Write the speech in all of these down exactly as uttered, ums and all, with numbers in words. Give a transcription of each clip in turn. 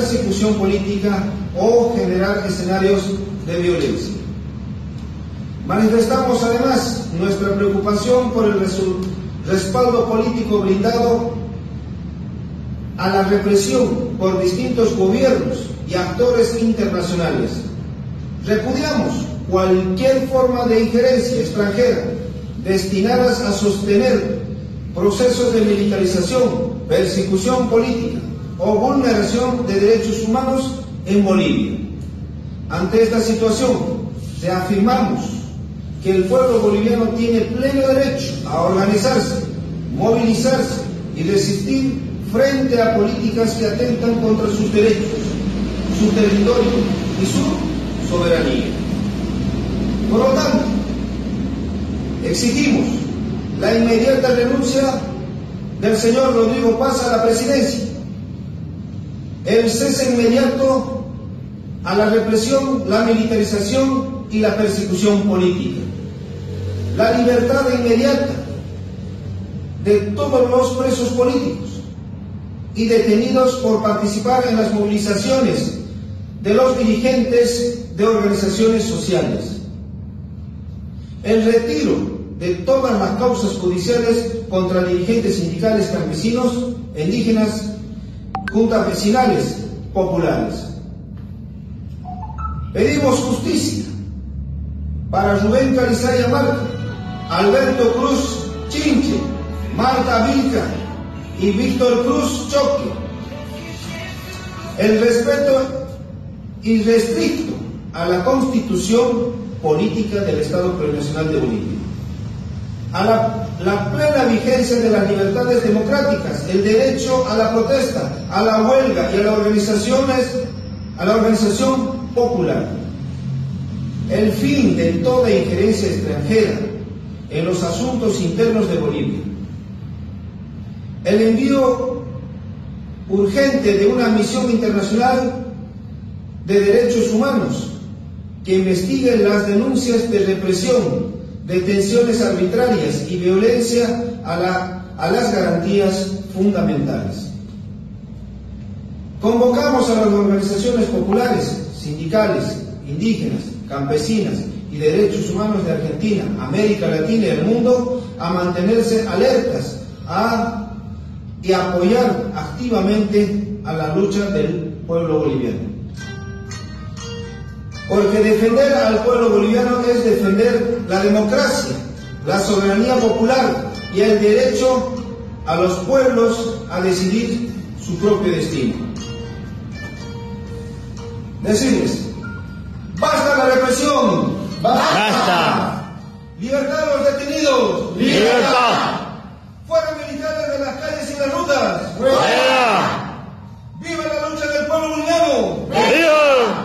persecución política o generar escenarios de violencia. Manifestamos además nuestra preocupación por el respaldo político brindado a la represión por distintos gobiernos y actores internacionales. Repudiamos cualquier forma de injerencia extranjera destinadas a sostener procesos de militarización, persecución política o vulneración de derechos humanos en Bolivia. Ante esta situación, reafirmamos que el pueblo boliviano tiene pleno derecho a organizarse, movilizarse y resistir frente a políticas que atentan contra sus derechos, su territorio y su soberanía. Por lo tanto, exigimos la inmediata renuncia del señor Rodrigo Paz a la presidencia, el cese inmediato a la represión, la militarización y la persecución política, la libertad inmediata de todos los presos políticos y detenidos por participar en las movilizaciones de los dirigentes de organizaciones sociales, el retiro de todas las causas judiciales contra dirigentes sindicales campesinos, indígenas, juntas vecinales, populares. Pedimos justicia para Rubén Calizaya Marca, Alberto Cruz Chinche, Marta Vilca y Víctor Cruz Choque. El respeto irrestricto a la Constitución Política del Estado Plurinacional de Bolivia, a la, la plena vigencia de las libertades democráticas, el derecho a la protesta, a la huelga y a, las organizaciones, a la organización popular, el fin de toda injerencia extranjera en los asuntos internos de Bolivia, el envío urgente de una misión internacional de derechos humanos que investigue las denuncias de represión, detenciones arbitrarias y violencia a, la, a las garantías fundamentales. Convocamos a las organizaciones populares, sindicales, indígenas, campesinas y de derechos humanos de Argentina, América Latina y el mundo a mantenerse alertas a, y a apoyar activamente a la lucha del pueblo boliviano. Porque defender al pueblo boliviano es defender la democracia, la soberanía popular y el derecho a los pueblos a decidir su propio destino. Decirles, ¡basta la represión! ¡Basta! ¡Basta! ¡Libertad a los detenidos! ¡Libertad! ¡Libertad! ¡Fuera militares de las calles y las rutas! ¡Fuera! ¡Viva la lucha del pueblo boliviano! ¡Viva!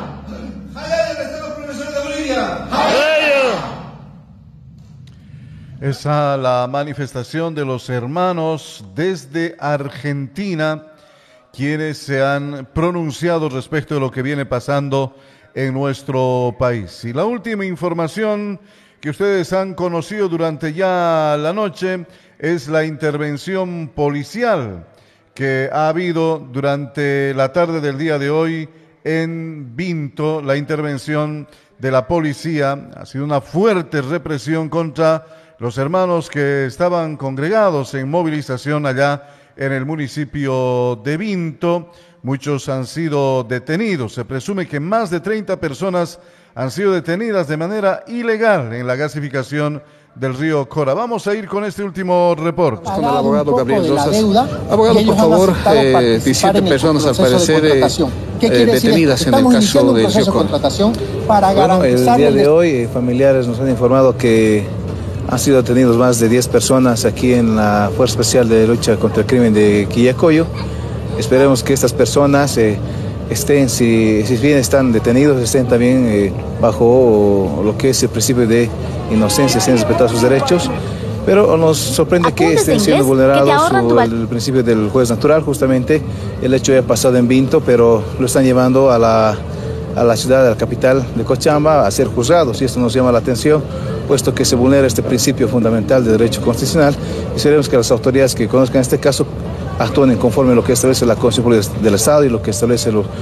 Esa la manifestación de los hermanos desde Argentina, quienes se han pronunciado respecto de lo que viene pasando en nuestro país. Y la última información que ustedes han conocido durante ya la noche es la intervención policial que ha habido durante la tarde del día de hoy en Vinto. La intervención de la policía ha sido una fuerte represión contra los hermanos que estaban congregados en movilización allá en el municipio de Vinto. Muchos han sido detenidos. Se presume que más de treinta personas han sido detenidas de manera ilegal en la gasificación del río Cora. Vamos a ir con este último reporte. Con el abogado Gabriel Rosas. Abogado, por favor, eh, diecisiete personas al parecer eh, eh, detenidas en el caso del río Cora. Bueno, el día de hoy familiares nos han informado que han sido detenidos más de diez personas aquí en la Fuerza Especial de Lucha contra el Crimen de Quillacollo. Esperemos que estas personas eh, estén, si, si bien están detenidos, estén también eh, bajo lo que es el principio de inocencia, sin respetar sus derechos. Pero nos sorprende que estén siendo vulnerados su, el principio del juez natural. Justamente el hecho ya ha pasado en Vinto, pero lo están llevando a la, a la ciudad, a la capital de Cochabamba, a ser juzgados. Y esto nos llama la atención, puesto que se vulnera este principio fundamental de derecho constitucional. Y esperemos que las autoridades que conozcan este caso actúen conforme a lo que establece la Constitución del Estado y lo que establece los